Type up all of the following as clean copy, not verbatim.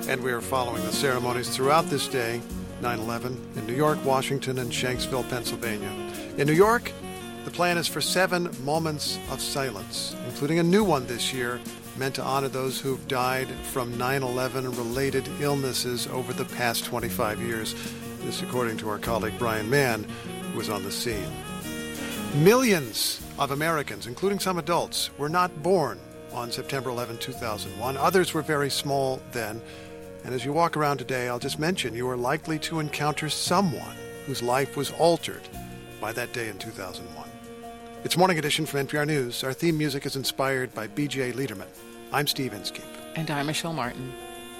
And we are following the ceremonies throughout this day, 9/11, in New York, Washington, and Shanksville, Pennsylvania. In New York, the plan is for 7 moments of silence, including a new one this year, meant to honor those who've died from 9/11-related illnesses over the past 25 years. This according to our colleague Brian Mann, who was on the scene. Millions of Americans, including some adults, were not born on September 11, 2001. Others were very small then. And as you walk around today, I'll just mention you are likely to encounter someone whose life was altered by that day in 2001. It's Morning Edition from NPR News. Our theme music is inspired by B.J. Liederman. I'm Steve Inskeep. And I'm Michelle Martin.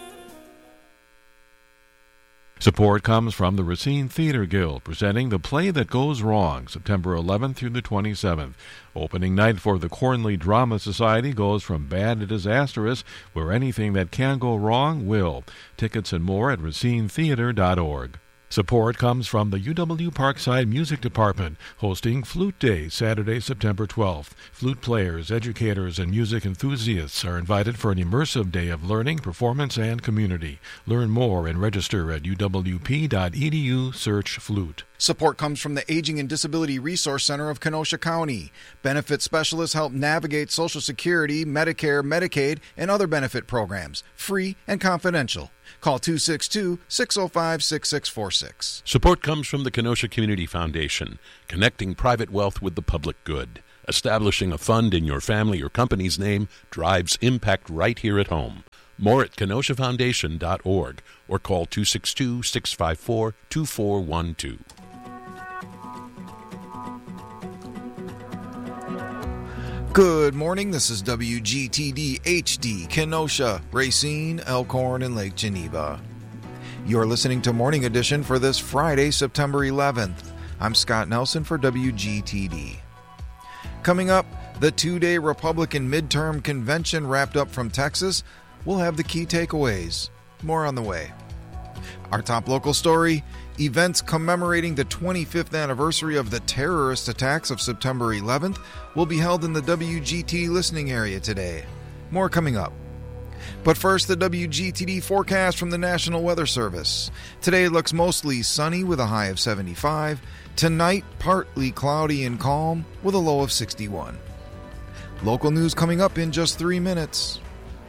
Support comes from the Racine Theater Guild, presenting The Play That Goes Wrong, September 11th through the 27th. Opening night for the Cornley Drama Society goes from bad to disastrous, where anything that can go wrong will. Tickets and more at racinetheater.org. Support comes from the UW Parkside Music Department, hosting Flute Day, Saturday, September 12th. Flute players, educators, and music enthusiasts are invited for an immersive day of learning, performance, and community. Learn more and register at uwp.edu. Search Flute. Support comes from the Aging and Disability Resource Center of Kenosha County. Benefit specialists help navigate Social Security, Medicare, Medicaid, and other benefit programs. Free and confidential. Call 262-605-6646. Support comes from the Kenosha Community Foundation, connecting private wealth with the public good. Establishing a fund in your family or company's name drives impact right here at home. More at kenoshafoundation.org or call 262-654-2412. Good morning, this is WGTD HD, Kenosha, Racine, Elkhorn, and Lake Geneva. You're listening to Morning Edition for this Friday, September 11th. I'm Scott Nelson for WGTD. Coming up, the 2-day Republican midterm convention wrapped up from Texas. We'll have the key takeaways. More on the way. Our top local story, events commemorating the 25th anniversary of the terrorist attacks of September 11th will be held in the WGT listening area today. More coming up. But first, the WGTD forecast from the National Weather Service. Today looks mostly sunny with a high of 75. Tonight, partly cloudy and calm with a low of 61. Local news coming up in just 3 minutes.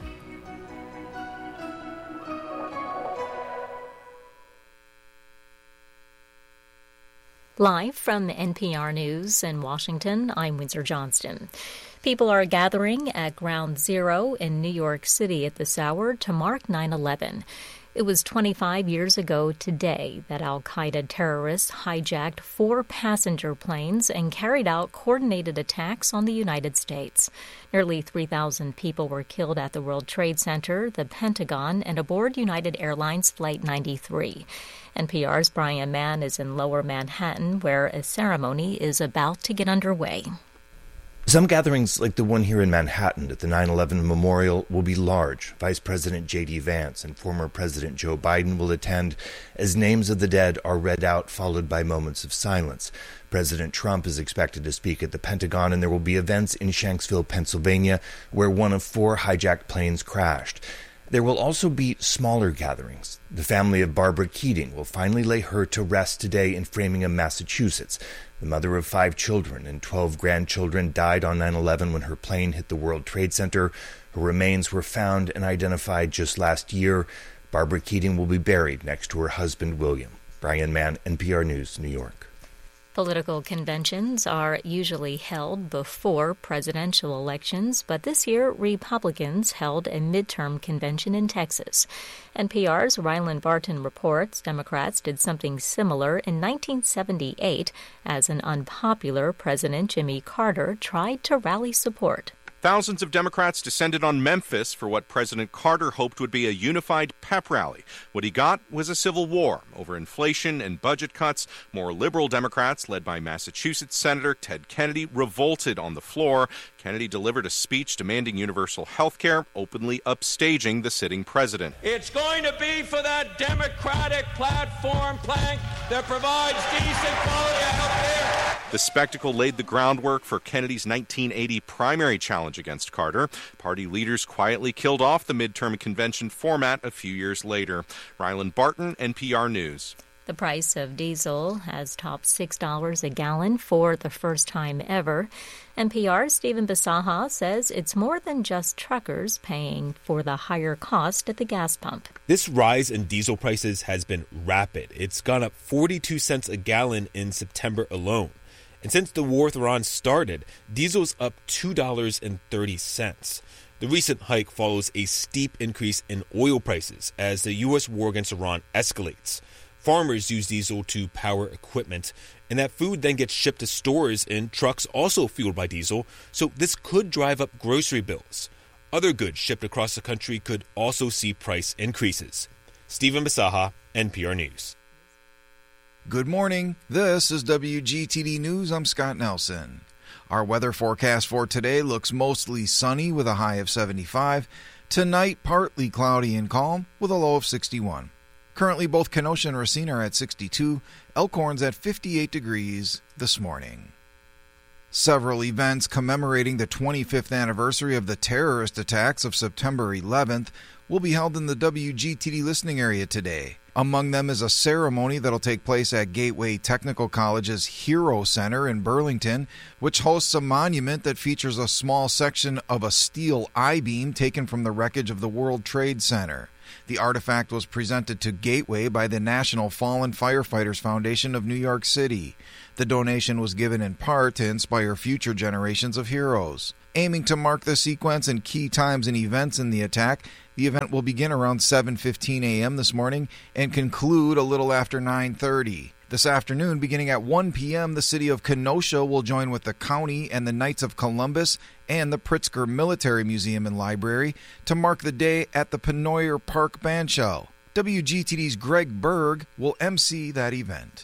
Live from NPR News in Washington, I'm Windsor Johnston. People are gathering at Ground Zero in New York City at this hour to mark 9/11. It was 25 years ago today that al-Qaeda terrorists hijacked 4 passenger planes and carried out coordinated attacks on the United States. Nearly 3,000 people were killed at the World Trade Center, the Pentagon, and aboard United Airlines Flight 93. NPR's Brian Mann is in Lower Manhattan, where a ceremony is about to get underway. Some gatherings, like the one here in Manhattan at the 9/11 Memorial, will be large. Vice President J.D. Vance and former President Joe Biden will attend as names of the dead are read out, followed by moments of silence. President Trump is expected to speak at the Pentagon, and there will be events in Shanksville, Pennsylvania, where one of 4 hijacked planes crashed. There will also be smaller gatherings. The family of Barbara Keating will finally lay her to rest today in Framingham, Massachusetts. The mother of 5 children and 12 grandchildren died on 9/11 when her plane hit the World Trade Center. Her remains were found and identified just last year. Barbara Keating will be buried next to her husband, William. Brian Mann, NPR News, New York. Political conventions are usually held before presidential elections, but this year Republicans held a midterm convention in Texas. NPR's Ryland Barton reports Democrats did something similar in 1978 as an unpopular President Jimmy Carter tried to rally support. Thousands of Democrats descended on Memphis for what President Carter hoped would be a unified pep rally. What he got was a civil war over inflation and budget cuts. More liberal Democrats, led by Massachusetts Senator Ted Kennedy, revolted on the floor. Kennedy delivered a speech demanding universal health care, openly upstaging the sitting president. It's going to be for that Democratic platform plank that provides decent quality health care. The spectacle laid the groundwork for Kennedy's 1980 primary challenge against Carter. Party leaders quietly killed off the midterm convention format a few years later. Ryland Barton, NPR News. The price of diesel has topped $6 a gallon for the first time ever. NPR's Stephen Bisaha says it's more than just truckers paying for the higher cost at the gas pump. This rise in diesel prices has been rapid. It's gone up 42 cents a gallon in September alone. And since the war with Iran started, diesel's up $2.30. The recent hike follows a steep increase in oil prices as the U.S. war against Iran escalates. Farmers use diesel to power equipment, and that food then gets shipped to stores in trucks also fueled by diesel, so this could drive up grocery bills. Other goods shipped across the country could also see price increases. Stephen Bisaha, NPR News. Good morning. This is WGTD News. I'm Scott Nelson. Our weather forecast for today looks mostly sunny with a high of 75. Tonight, partly cloudy and calm with a low of 61. Currently, both Kenosha and Racine are at 62, Elkhorn's at 58 degrees this morning. Several events commemorating the 25th anniversary of the terrorist attacks of September 11th will be held in the WGTD listening area today. Among them is a ceremony that will take place at Gateway Technical College's Hero Center in Burlington, which hosts a monument that features a small section of a steel I-beam taken from the wreckage of the World Trade Center. The artifact was presented to Gateway by the National Fallen Firefighters Foundation of New York City. The donation was given in part to inspire future generations of heroes. Aiming to mark the sequence and key times and events in the attack, the event will begin around 7:15 a.m. this morning and conclude a little after 9:30. This afternoon, beginning at 1 p.m., the city of Kenosha will join with the county and the Knights of Columbus and the Pritzker Military Museum and Library to mark the day at the Penoyer Park Bandshell. WGTD's Greg Berg will MC that event.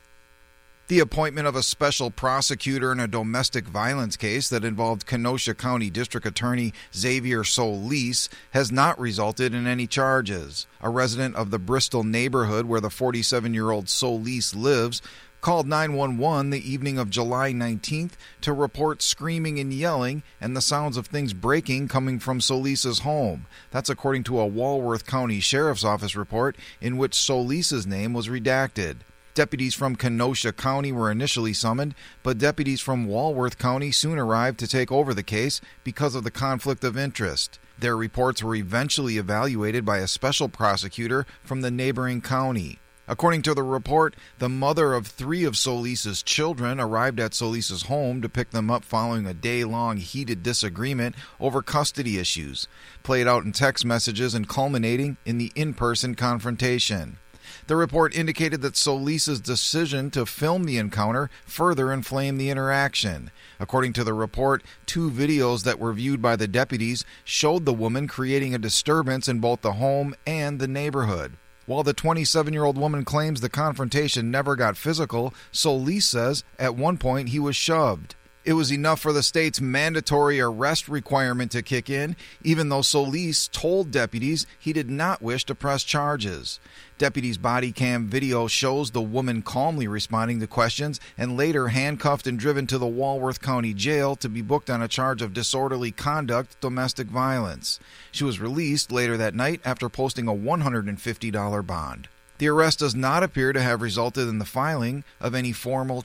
The appointment of a special prosecutor in a domestic violence case that involved Kenosha County District Attorney Xavier Solis has not resulted in any charges. A resident of the Bristol neighborhood where the 47-year-old Solis lives called 911 the evening of July 19th to report screaming and yelling and the sounds of things breaking coming from Solis's home. That's according to a Walworth County Sheriff's Office report in which Solis's name was redacted. Deputies from Kenosha County were initially summoned, but deputies from Walworth County soon arrived to take over the case because of the conflict of interest. Their reports were eventually evaluated by a special prosecutor from the neighboring county. According to the report, the mother of 3 of Solis's children arrived at Solis's home to pick them up following a day-long heated disagreement over custody issues, played out in text messages and culminating in the in-person confrontation. The report indicated that Solis's decision to film the encounter further inflamed the interaction. According to the report, 2 videos that were viewed by the deputies showed the woman creating a disturbance in both the home and the neighborhood. While the 27-year-old woman claims the confrontation never got physical, Solis says at one point he was shoved. It was enough for the state's mandatory arrest requirement to kick in, even though Solis told deputies he did not wish to press charges. Deputies' body cam video shows the woman calmly responding to questions and later handcuffed and driven to the Walworth County Jail to be booked on a charge of disorderly conduct, domestic violence. She was released later that night after posting a $150 bond. The arrest does not appear to have resulted in the filing of any formal